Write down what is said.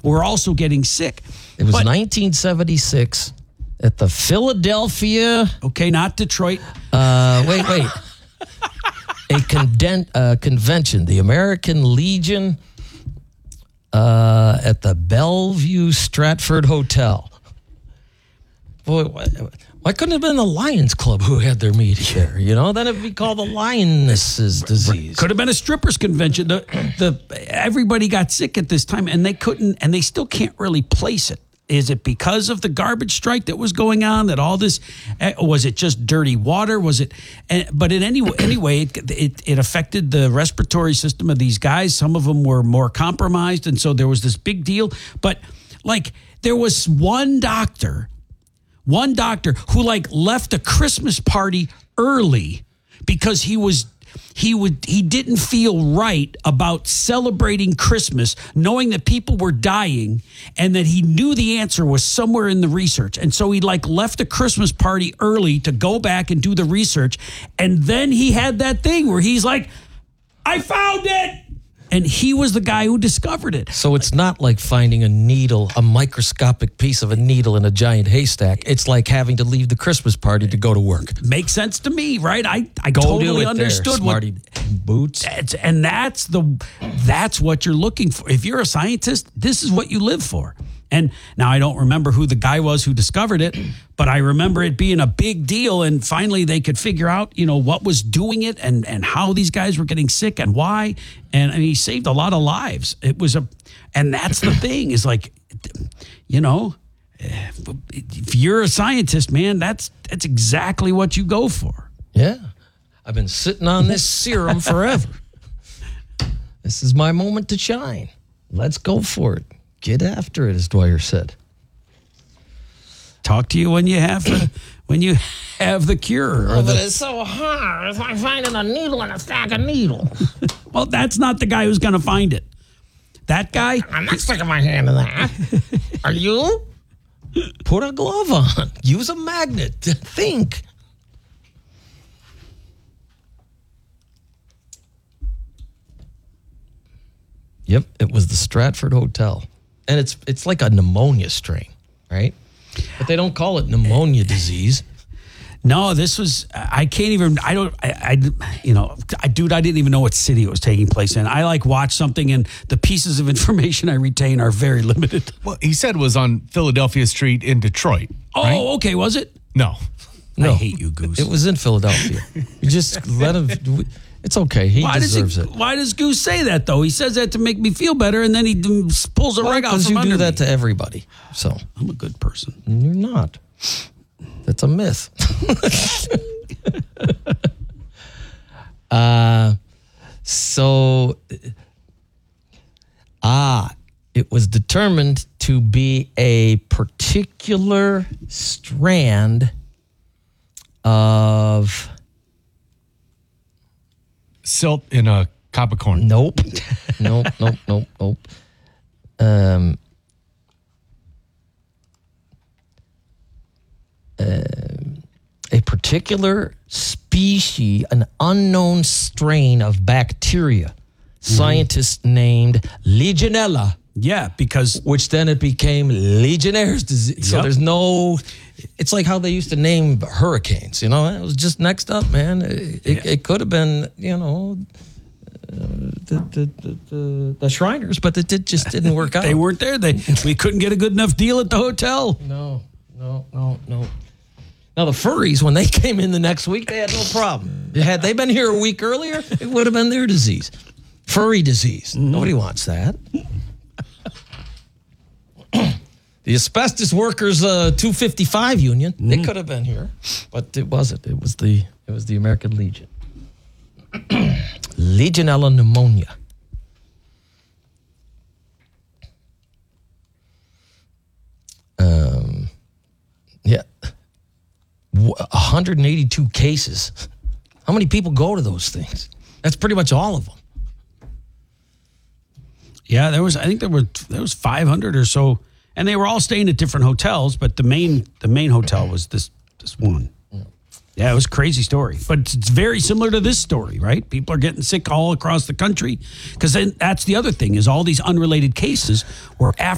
were also getting sick. It was 1976 at the Philadelphia. Okay, not Detroit. Wait. A convention, the American Legion at the Bellevue Stratford Hotel. Boy, why couldn't it have been the Lions Club who had their meeting there? You know, then it'd be called the Lioness's disease. Could have been a strippers convention. Everybody got sick at this time, and they couldn't, and they still can't really place it. Is it because of the garbage strike that was going on? That all this was it just dirty water? Was it? But in anyway, it affected the respiratory system of these guys. Some of them were more compromised, and so there was this big deal. But like there was one doctor who like left a Christmas party early because he didn't feel right about celebrating Christmas, knowing that people were dying and that he knew the answer was somewhere in the research. And so he like left a Christmas party early to go back and do the research. And then he had that thing where he's like, I found it. And he was the guy who discovered it. So it's not like finding a needle, a microscopic piece of a needle in a giant haystack. It's like having to leave the Christmas party to go to work. Makes sense to me, right? I Go totally do it understood there, smarty boots. That's what you're looking for. If you're a scientist, this is what you live for. And now I don't remember who the guy was who discovered it, but I remember it being a big deal. And finally they could figure out, what was doing it and how these guys were getting sick and why. And he saved a lot of lives. And that's the thing is like, if you're a scientist, man, that's exactly what you go for. Yeah. I've been sitting on this serum forever. This is my moment to shine. Let's go for it. Get after it, as Dwyer said. Talk to you when you have the cure. But it's so hard. It's like finding a needle in a stack of needles. Well, that's not the guy who's going to find it. That guy. I'm not sticking my hand in that. Are you? Put a glove on. Use a magnet. Think. Yep, it was the Stratford Hotel. And it's like a pneumonia strain, right? But they don't call it pneumonia disease. No, this was, I can't even, dude, I didn't even know what city it was taking place in. I watch something and the pieces of information I retain are very limited. Well, he said it was on Philadelphia Street in Detroit. Oh, right? Okay, was it? No. I hate you, Goose. It was in Philadelphia. You just let him, it's okay. He deserves it. Why does Goose say that, though? He says that to make me feel better, and then he pulls a rug out from under me. Because you do that to everybody. So I'm a good person. You're not. That's a myth. It was determined to be a particular strand of silt in a cob of corn. Nope. Nope. A particular species, an unknown strain of bacteria. Scientists named Legionella. Yeah, which then it became Legionnaire's disease. Yep. So there's no. It's like how they used to name hurricanes. It was just next up, man. It could have been, the Shriners, but it just didn't work out. They weren't there. We couldn't get a good enough deal at the hotel. No. Now, the furries, when they came in the next week, they had no problem. Had they been here a week earlier, it would have been their disease. Furry disease. Nobody wants that. The Asbestos Workers 255 Union, they could have been here, but it wasn't. It was the American Legion. Legionella pneumonia. Yeah. 182 cases. How many people go to those things? That's pretty much all of them. Yeah, there was 500 or so, and they were all staying at different hotels, but the main hotel was this one. Yeah, it was a crazy story, but it's very similar to this story, right? People are getting sick all across the country because then that's the other thing is all these unrelated cases were after